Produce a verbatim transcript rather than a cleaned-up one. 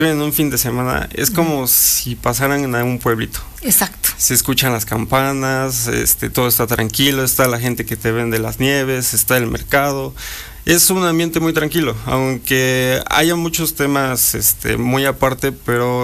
en un fin de semana es como si pasaran en un pueblito. Exacto. Se escuchan las campanas, este, todo está tranquilo, está la gente que te vende las nieves, está el mercado. Es un ambiente muy tranquilo, aunque haya muchos temas este, muy aparte, pero